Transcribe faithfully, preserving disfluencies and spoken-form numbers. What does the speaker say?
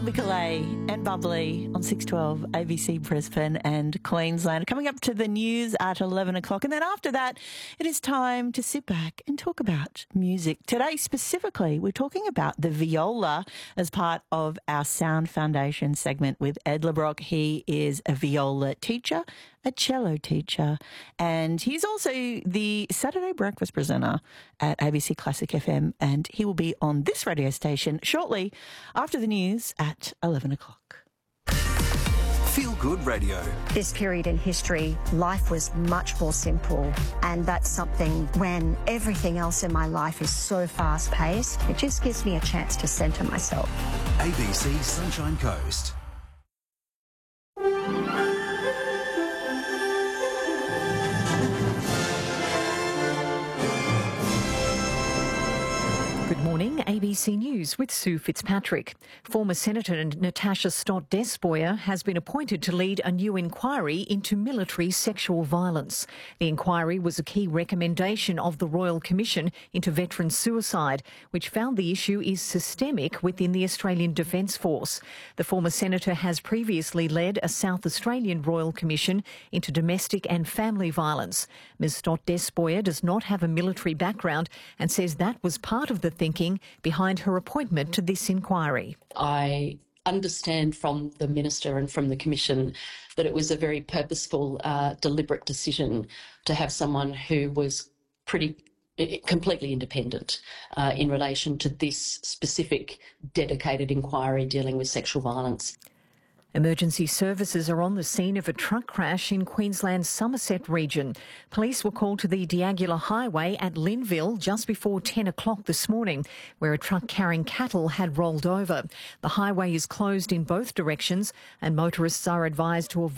Nicolay and Bubbly on six twelve A B C Brisbane and Queensland. Coming up to the news at eleven o'clock, and then after that it is time to sit back and talk about music. Today specifically we're talking about the viola as part of our Sound Foundation segment with Ed LeBrock. He is a viola teacher, a cello teacher, and he's also the Saturday breakfast presenter at A B C Classic F M, and he will be on this radio station shortly after the news at eleven o'clock. Feel Good Radio. This period in history, life was much more simple, and that's something when everything else in my life is so fast-paced, it just gives me a chance to centre myself. A B C Sunshine Coast. Good morning, A B C News with Sue Fitzpatrick. Former Senator Natasha Stott Despoja has been appointed to lead a new inquiry into military sexual violence. The inquiry was a key recommendation of the Royal Commission into veteran suicide, which found the issue is systemic within the Australian Defence Force. The former senator has previously led a South Australian Royal Commission into domestic and family violence. Ms Stott Despoja does not have a military background and says that was part of the thinking behind her appointment to this inquiry. I understand from the Minister and from the Commission that it was a very purposeful, uh, deliberate decision to have someone who was pretty completely independent uh, in relation to this specific dedicated inquiry dealing with sexual violence. Emergency services are on the scene of a truck crash in Queensland's Somerset region. Police were called to the Diagula Highway at Linville just before ten o'clock this morning, where a truck carrying cattle had rolled over. The highway is closed in both directions and motorists are advised to avoid